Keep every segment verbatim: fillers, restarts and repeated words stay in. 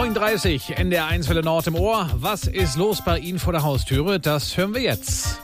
neun Uhr dreißig, N D R eins Welle Nord im Ohr. Was ist los bei Ihnen vor der Haustüre? Das hören wir jetzt.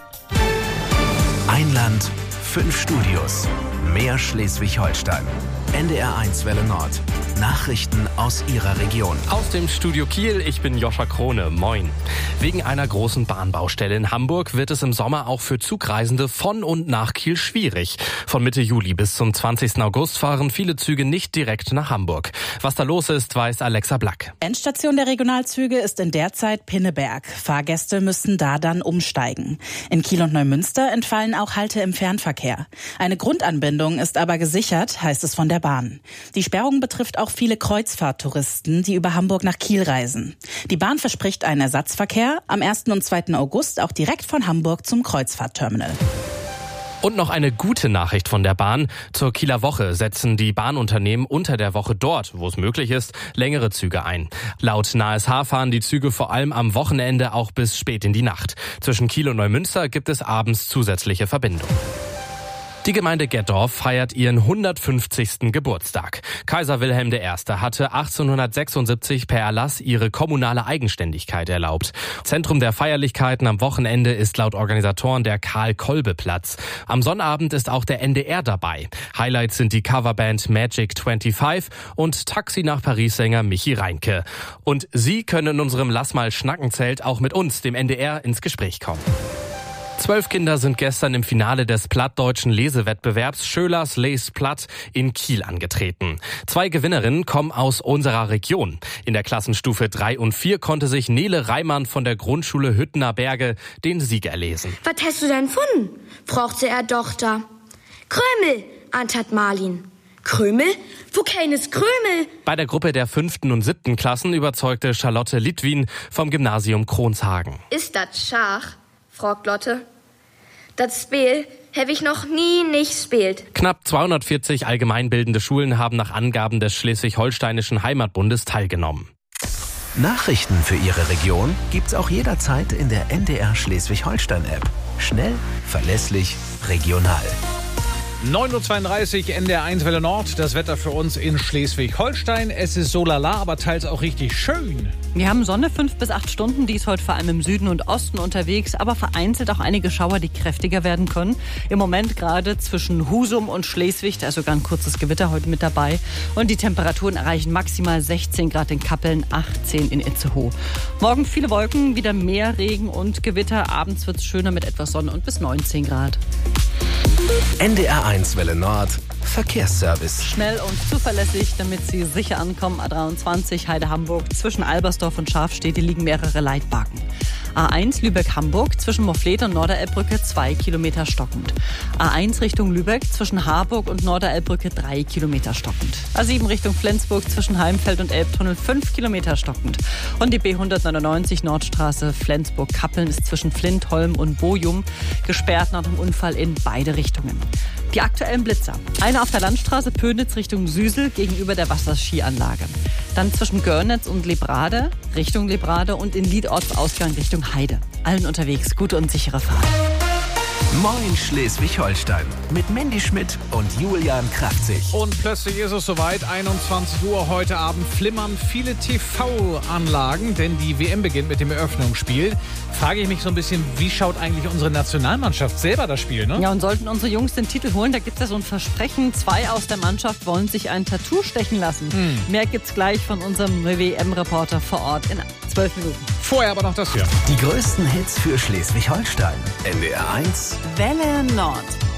Ein Land, fünf Studios, mehr Schleswig-Holstein. N D R eins Welle Nord. Nachrichten aus Ihrer Region. Aus dem Studio Kiel, ich bin Joscha Krone. Moin. Wegen einer großen Bahnbaustelle in Hamburg wird es im Sommer auch für Zugreisende von und nach Kiel schwierig. Von Mitte Juli bis zum zwanzigsten August fahren viele Züge nicht direkt nach Hamburg. Was da los ist, weiß Alexa Black. Endstation der Regionalzüge ist in der Zeit Pinneberg. Fahrgäste müssen da dann umsteigen. In Kiel und Neumünster entfallen auch Halte im Fernverkehr. Eine Grundanbindung ist aber gesichert, heißt es von der Bahn. Die Sperrung betrifft auch viele Kreuzfahrttouristen, die über Hamburg nach Kiel reisen. Die Bahn verspricht einen Ersatzverkehr am ersten und zweiten August auch direkt von Hamburg zum Kreuzfahrtterminal. Und noch eine gute Nachricht von der Bahn. Zur Kieler Woche setzen die Bahnunternehmen unter der Woche dort, wo es möglich ist, längere Züge ein. Laut N A S H fahren die Züge vor allem am Wochenende auch bis spät in die Nacht. Zwischen Kiel und Neumünster gibt es abends zusätzliche Verbindungen. Die Gemeinde Gettorf feiert ihren hundertfünfzigsten Geburtstag. Kaiser Wilhelm der Erste hatte achtzehnhundertsechsundsiebzig per Erlass ihre kommunale Eigenständigkeit erlaubt. Zentrum der Feierlichkeiten am Wochenende ist laut Organisatoren der Karl-Kolbe-Platz. Am Sonnabend ist auch der N D R dabei. Highlights sind die Coverband Magic fünfundzwanzig und Taxi nach Paris-Sänger Michi Reinke. Und Sie können in unserem Lass mal Schnacken-Zelt auch mit uns, dem N D R, ins Gespräch kommen. Zwölf Kinder sind gestern im Finale des plattdeutschen Lesewettbewerbs Schölers Les Platt in Kiel angetreten. Zwei Gewinnerinnen kommen aus unserer Region. In der Klassenstufe drei und vier konnte sich Nele Reimann von der Grundschule Hüttener Berge den Sieg erlesen. Was hast du denn gefunden? Fragte er Tochter. Krümel, antwortet Marlin. Krümel? Wo keines Krümel? Bei der Gruppe der fünften und siebten Klassen überzeugte Charlotte Litwin vom Gymnasium Kronshagen. Ist das Schach? Fragt Lotte. Das Spiel habe ich noch nie nicht gespielt. Knapp zweihundertvierzig allgemeinbildende Schulen haben nach Angaben des Schleswig-Holsteinischen Heimatbundes teilgenommen. Nachrichten für Ihre Region gibt's auch jederzeit in der N D R Schleswig-Holstein-App. Schnell, verlässlich, regional. neun Uhr zweiunddreißig, N D R eins Welle Nord. Das Wetter für uns in Schleswig-Holstein. Es ist so lala, aber teils auch richtig schön. Wir haben Sonne fünf bis acht Stunden, die ist heute vor allem im Süden und Osten unterwegs, aber vereinzelt auch einige Schauer, die kräftiger werden können. Im Moment gerade zwischen Husum und Schleswig, da ist sogar ein kurzes Gewitter heute mit dabei. Und die Temperaturen erreichen maximal sechzehn Grad in Kappeln, achtzehn in Itzehoe. Morgen viele Wolken, wieder mehr Regen und Gewitter. Abends wird es schöner mit etwas Sonne und bis neunzehn Grad. N D R eins Welle Nord, Verkehrsservice. Schnell und zuverlässig, damit Sie sicher ankommen. A dreiundzwanzig Heide-Hamburg. Zwischen Albersdorf und Schafstede liegen mehrere Leitbaken. A eins Lübeck-Hamburg. Zwischen Moffleth und Norderelbbrücke zwei Kilometer stockend. A eins Richtung Lübeck. Zwischen Harburg und Norderelbbrücke drei Kilometer stockend. A sieben Richtung Flensburg. Zwischen Heimfeld und Elbtunnel fünf Kilometer stockend. Und die B hundertneunundneunzig Nordstraße Flensburg-Kappeln ist zwischen Flintholm und Bojum gesperrt nach dem Unfall in beide Richtungen. Die aktuellen Blitzer. Eine auf der Landstraße Pönitz Richtung Süsel gegenüber der Wasserskianlage. Dann zwischen Görnitz und Lebrade Richtung Lebrade und in Liedortsausgang Richtung Heide. Allen unterwegs gute und sichere Fahrt. Moin Schleswig-Holstein mit Mandy Schmidt und Julian Kraftzig. Und plötzlich ist es soweit, einundzwanzig Uhr heute Abend flimmern viele T V-Anlagen, denn die W M beginnt mit dem Eröffnungsspiel. Frage ich mich so ein bisschen, wie schaut eigentlich unsere Nationalmannschaft selber das Spiel, ne? Ja, und sollten unsere Jungs den Titel holen, da gibt es ja so ein Versprechen. Zwei aus der Mannschaft wollen sich ein Tattoo stechen lassen. Hm. Mehr gibt's gleich von unserem W M-Reporter vor Ort in zwölf Minuten. Vorher aber noch das hier. Die größten Hits für Schleswig-Holstein. N D R eins Welle Nord.